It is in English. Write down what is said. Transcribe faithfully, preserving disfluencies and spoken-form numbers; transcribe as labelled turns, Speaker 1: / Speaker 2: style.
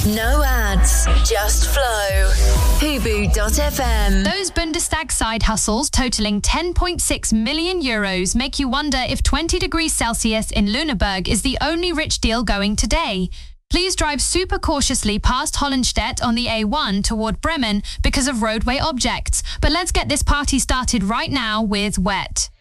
Speaker 1: No ads, just flow. Hubu dot f m.
Speaker 2: Those Bundestag side hustles totaling ten point six million euros make you wonder if twenty degrees Celsius in Lüneburg is the only rich deal going today. Please drive super cautiously past Hollenstedt on the A one toward Bremen because of roadway objects. But let's get this party started right now with Wet.